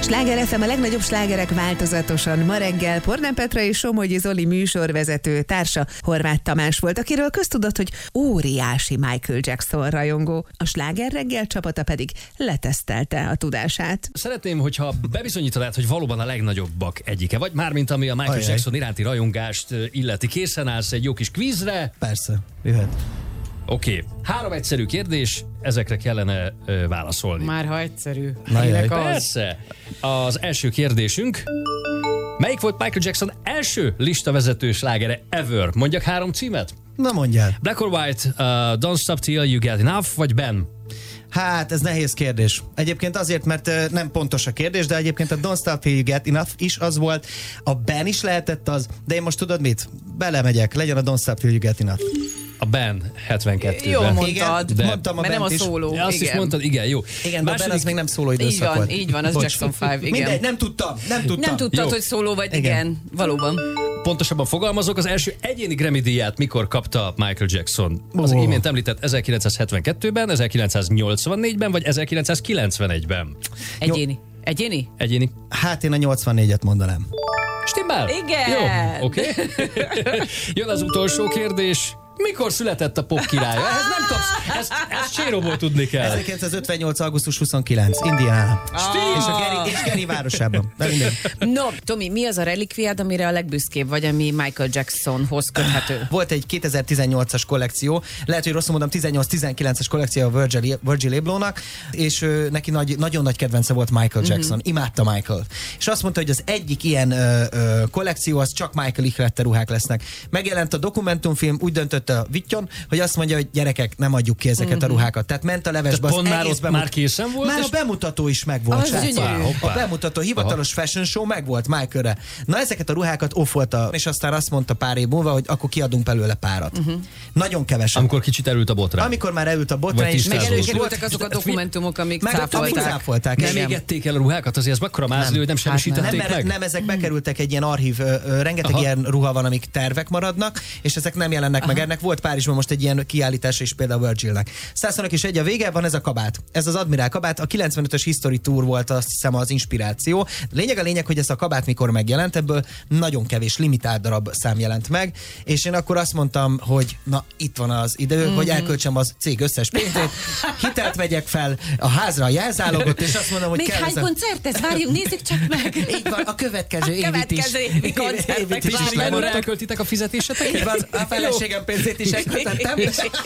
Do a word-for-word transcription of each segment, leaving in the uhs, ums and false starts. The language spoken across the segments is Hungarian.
Sláger ef em, a legnagyobb slágerek változatosan. Ma reggel Pornán Petra és Somogyi Zoli műsorvezető társa Horváth Tamás volt, akiről köztudott, hogy óriási Michael Jackson rajongó. A Sláger reggel csapata pedig letesztelte a tudását. Szeretném, hogyha bebizonyítanád, hogy valóban a legnagyobbak egyike vagy, mármint ami a Michael Ajaj. Jackson iránti rajongást illeti. Készen állsz egy jó kis kvízre? Persze, jöhet. Oké, okay. Három egyszerű kérdés, ezekre kellene ö, válaszolni. Már ha egyszerű. Na, persze. Az első kérdésünk. Melyik volt Michael Jackson első listavezető slágere ever? Mondjak három címet? Na mondjál. Black or White, uh, Don't Stop Till You Get Enough, vagy Ben? Hát, ez nehéz kérdés. Egyébként azért, mert uh, nem pontos a kérdés, de egyébként a Don't Stop Till You Get Enough is az volt, a Ben is lehetett az, de én most tudod mit? Belemegyek, legyen a Don't Stop Till You Get Enough. A Ben hetvenkettőben. Jó mondtad, de mondtam a mert nem a szóló. Ja, azt igen. is mondtad, igen, jó. Igen, de Második... a Ben az még nem szóló időszak így van, volt. így van, az Bocs. Jackson öt, igen. Mindegy, nem tudtam, nem tudtam. Nem tudtad, Jó. hogy szóló vagy, igen, Igen. valóban. Pontosabban fogalmazok, az első egyéni Grammy-díját mikor kapta Michael Jackson? Az Oh. imént említett ezerkilencszázhetvenkettőben, ezerkilencszáznyolcvannégyben vagy ezerkilencszázkilencvenegyben? Egyéni. Egyéni? Egyéni. Hát én a nyolcvannégyet mondanám. Stimmel? Igen. Jó, oké. Okay. Jön az utolsó kérdés. Mikor született a pop királya? Ehhez nem kapsz. Ezt, ezt Cséróból tudni kell. ezerkilencszázötvennyolc. augusztus huszonkilenc. Indiana. Stíl! És a Gary, és Gary városában. De mindegy. No, Tomi, mi az a relikviád, amire a legbüszkébb vagy, ami Michael Jacksonhoz köthető? Volt egy kétezer-tizennyolcas kollekció, lehet, hogy rosszul mondom, tizennyolc-tizenkilences kollekció a Virgil, Virgil Ablohnak, és ő, neki nagy, nagyon nagy kedvence volt Michael Jackson. Mm-hmm. Imádta Michael. És azt mondta, hogy az egyik ilyen ö, ö, kollekció, az csak Michael ihlette ruhák lesznek. Megjelent a dokumentumfilm, úgy döntött a Vittyon, hogy azt mondja, hogy gyerekek, nem adjuk ki ezeket mm-hmm. a ruhákat. Tehát ment a levesbe. Pont már ott bemut... már készen volt? Már és... a bemutató is megvolt. Az gyönyörű. A bemutató, hivatalos Aha. fashion show megvolt Michaelre. Na ezeket a ruhákat offolta, és aztán azt mondta pár év múlva, hogy akkor kiadunk belőle párat. Uh-huh. Nagyon kevesen. Amikor kicsit elült a botrány. Amikor már elült a botrány, és Meg tisztázódott. előkerültek azok a dokumentumok, amik meg cáfolták. cáfolták. Nem égették el a ruhákat, azért ez mekkora mázli, hogy nem semmisítették nem, meg? nem, ezek bekerültek egy ilyen archív, ö, ö, rengeteg Aha. ilyen ruha van, amik tervek maradnak, és ezek nem jelennek Aha. meg. Ennek volt Párizsban most egy ilyen kiállítása is például Virgilnek. Százszornak is egy a vége, van ez a kabát. Ez az Admiral kabát, a kilencvenötös History Tour volt, azt hiszem, az inspiráció. Lényeg a lényeg, hogy ez a kabát mikor megjelent, ebből nagyon kevés limitált darab szám jelent meg, és én akkor azt mondtam, hogy na itt van az idő, mm-hmm. hogy elköltsem az cég összes pénzét, hitelt vegyek fel a házra a jelzálogot, és azt mondom, hogy még kell hány ez a... koncert ez? Várjunk, nézzük csak meg. Így van, a következő A évit is. következő évi koncertek Évit is Mikor elköltitek a fizetéseteket? Így van, a feleségem pénzét is elköltöttem,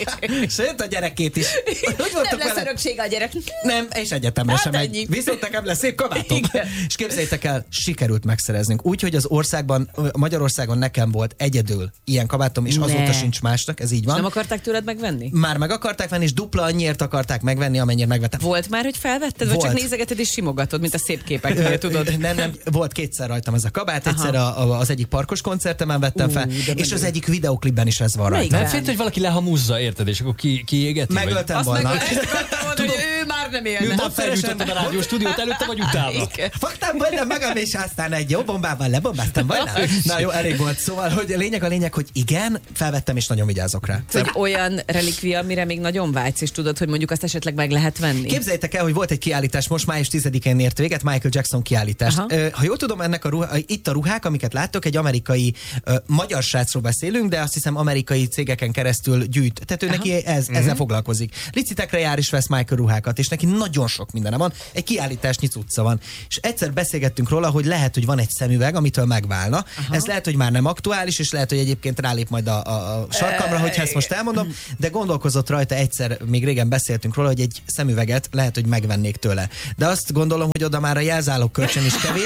sőt a gyerekét is. Hogy Nem lesz örökség a gyerek. Nem, és egyetemre Hát sem ennyi. megy. Viszont nekem lesz szép kabátom. Igen. És képzeljétek el, sikerült megszereznünk. Úgy, hogy az országban, Magyarországon nekem volt egyedül ilyen kabátom, és Ne. azóta sincs másnak, ez így van. Nem akarták tőled megvenni? Már meg akarták venni, és dupla annyiért akarták megvenni, amennyire megvettem. Volt már, hogy felvetted, vagy Volt. csak nézegeted és simogatod, mint a szép képeknél, tudod? Nem, nem, volt kétszer rajtam ez a kabát, egyszer a, a, az egyik parkos koncertemen vettem Ú, fel, de és menő. az egyik videoklipben is ez van rajta. Melyikben? Nem félt, hogy valaki lehamúzza, érted, és akkor ki, kiégeti? Megöltem Azt volna. meg ezt akartam mondani, hogy ő már nem élne. Miután felgyújtottad a rádió stúdiót előtte, vagy utána? Fogtam volna magam, és aztán egy jó bombával lebombáztam volna. Na jó, elég volt. Szóval, hogy a lényeg a lényeg, hogy igen, felvettem, és nagyon vigyázok rá. Hogy olyan relikvia, amire még nagyon vágysz, és tudod, hogy mondjuk azt esetleg meg lehet venni. Képzeljétek el, hogy volt egy kiállítás, most május tizedikén ért véget, Michael Jackson kiállítás. Aha. Ha jól tudom, ennek a ruha, itt a ruhák, amiket láttok, egy amerikai uh, magyar srácról beszélünk, de azt hiszem amerikai cégeken keresztül gyűjt. Tehát ő Aha. neki ez, ezzel uh-huh. foglalkozik. Licitekre jár és vesz Michael ruhákat, és neki nagyon sok mindene van. Egy kiállításnyi cucca van. És egyszer beszélgettünk róla, hogy lehet, hogy van egy szemüveg, amitől megválna. Aha. Ez lehet, hogy már nem aktuális, és lehet, hogy egyébként rálép majd a, a, a sarkamra, hogyha ezt most elmondom, de gondolkozott rajta egyszer, még régen beszéltünk róla, hogy egy szemüveget lehet, hogy megvennék tőle. De azt gondolom, hogy oda már a jelzálog kölcsön is kevés.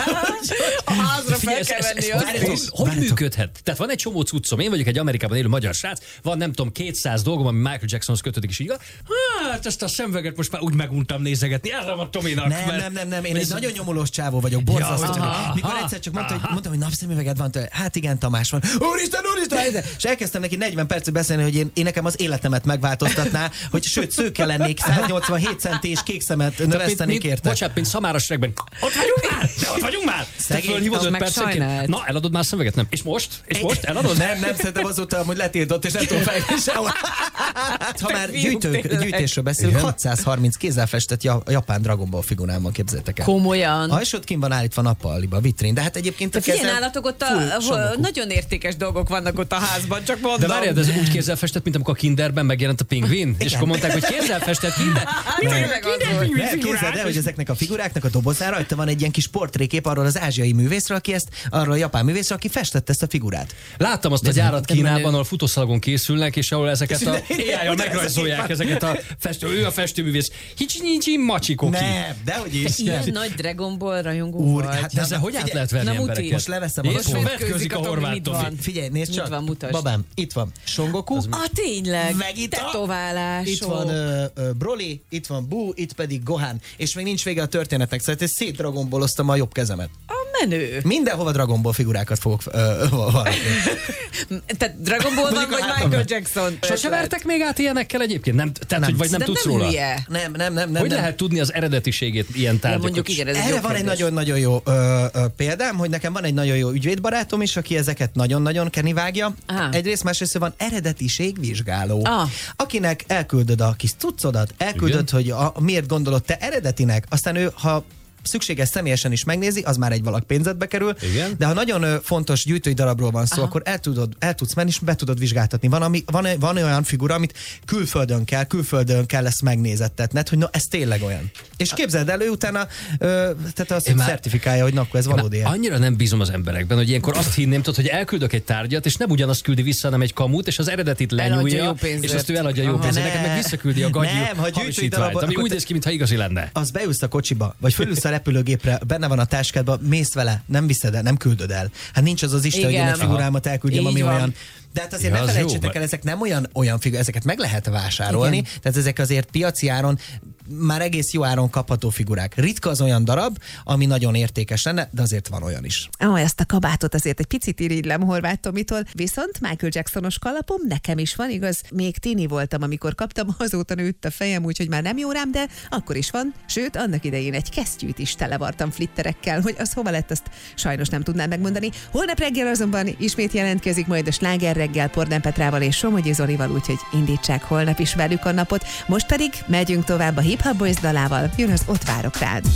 A házra fel Ez- kell ez- venni ez- azt várjatok, is. Hogy Várjatok. működhet? Tehát van egy csomó cuccom, én vagyok egy Amerikában élő magyar srác, van nem tudom kétszáz dolgom, ami Michael Jacksonhoz kötődik, és így van, hát ezt a szemüveget most már úgy meguntam nézegetni, erre van Tominak. Nem, mert- nem, nem, nem, én egy nagyon nyomulós csávó vagyok, borzasztó. Ja, Mikor aha, egyszer csak mondta, hogy, mondtam, hogy napszemüveged van tőle. Hát igen, Tamás van. Úristen, úristen! És elkezdtem neki negyven percig beszélni, hogy én, én nekem az életemet megváltoztatná, hogy sőt, szőke lennék, száznyolcvanhét centi és kék szemet növesztenék érte. Bocsánat, mint Szamára Shrekben. Ott vagyunk már! De ott vagyunk már! Szegény, Fölhívod az öt meg percenként. sajnált. Na, eladod már a szemüveget? Nem. És most? És most? Eladod? Nem, nem, szerintem azóta, hogy letiltott, és nem tudom fejlődni sehol. Hát, ha már fiúk, gyűjtők, tényleg. gyűjtésről beszélünk, hatszázharminc harminc kézzel festett ja- japán Dragon Ball figurám van, képzeljétek el. Komolyan. Ha és ott kint van állítva nappaliba, a vitrin, de hát egyébként De a figyelj, kezem nálatok ott a, full a, Son Goku. nagyon értékes dolgok vannak ott a házban, csak mondom. De várjál, de ez úgy kézzel festett, mint amikor a Kinderben megjelent a pingvin, és akkor mondták, hogy kézzel festett Kinder. Tényleg az volt. Ne, képzeld el, hogy ezeknek a figuráknak a dobozára rajta van egy ilyen kis portrékép arról az ázsiai művészről, aki ezt, arról a japán művészről, aki festette ezt a figurát. Láttam azt a gyárat Kínában, ahol futószalagon készülnek, és ahol ezeket a á i-jal megrajzolják ezeket a festő, ő a festőművész. Hicsi-nincs macsikoki. Nem, dehogy is. Ilyen nagy Dragon Ball rajongó Úr, vagy. hát De ezzel hogy át lehet venni Na, muti. embereket? Most leveszem a És lapot. vetkőzik a Mit horvát van? Tomi. Figyelj, nézd Mit csak. van, mutasd. Babám, itt van Son Goku. Ah, tényleg? Meg itt a- Tetoválás. Itt van ö, ö, Broly, itt van Buu, itt pedig Gohan. És még nincs vége a történetnek, szóval ezt szét Dragon Balloztam a jobb kezemet. A menő. Mindenhova Dragon Ball figurákat fogok ö, varatni. Tehát Dragon Ball van, Mondjuk a vagy hátamra. Michael Jackson? Sose vertek még át ilyenekkel egyébként? Nem, tehát, Nem. hogy vagy nem De tudsz nem róla? hülye. Nem, nem, nem, nem. Hogy nem. lehet tudni az eredetiségét ilyen Ja, tárgyakot? mondjuk igen, ez egy Erre jó van egy kérdés. nagyon-nagyon jó ö, ö, példám, hogy nekem van egy nagyon jó ügyvédbarátom is, aki ezeket nagyon-nagyon kenivágja. Aha. Egyrészt, másrészt van eredetiségvizsgáló, Ah. akinek elküldöd a kis cuccodat, elküldöd, Igen. hogy a, miért gondolod te eredetinek, aztán ő, ha szükséges személyesen is megnézi, az már egy valak pénzedbe kerül. Igen. De ha nagyon ö, fontos gyűjtői darabról van szó, Aha. akkor el, tudod, el tudsz menni, és be tudod vizsgáltatni. Van, ami, van, van olyan figura, amit külföldön kell, külföldön kell ezt megnézettetned, hogy na ez tényleg olyan. És képzeld elő, utána ö, tehát azt Én már- certifikálja, hogy na, akkor ez valódi. Már annyira nem bízom az emberekben, hogy ilyenkor azt hinném, tudod, hogy elküldök egy tárgyat, és nem ugyanazt küldi vissza, hanem egy kamut, és az eredetit Eladja lenyúlja, jó pénzért. és azt ő eladja jó Aha. pénzért. Ne. Neked meg visszaküldi a gagyú Nem, ha gyűjtői hamisítványt, darabot- ami akkor úgy te- néz ki, mintha igazi lenne. Az beülsz a kocsiba, vagy fölülsz a repülőgépre, benne van a táskádba, mész vele, nem viszed el, nem küldöd el. Hát nincs az az Isten, hogy én Igen. egy figurámat elküldjem, Így ami van. olyan. De hát azért Ja, ne az felejtsétek jó, el, mert- ezek nem olyan, olyan figurák, ezeket meg lehet vásárolni, Igen. tehát ezek azért piaci áron már egész jó áron kapható figurák. Ritka az olyan darab, ami nagyon értékes lenne, de azért van olyan is. Ó, ezt a kabátot azért egy picit irigylem Horváth Tomitól, viszont Michael Jacksonos kalapom nekem is van, igaz? Még tini voltam, amikor kaptam, azóta nőtt a fejem, úgyhogy már nem jó rám, de akkor is van. Sőt, annak idején egy kesztyűt is televartam flitterekkel, hogy az hova lett, azt sajnos nem tudnám megmondani. Holnap reggel azonban ismét jelentkezik majd a Sláger reggel Pordán Petrával és Somogyi Zolival, úgyhogy indítsák holnap is velük a napot. Most pedig megyünk tovább a Hip Hop Boys dalával, jön az Ott várok rád.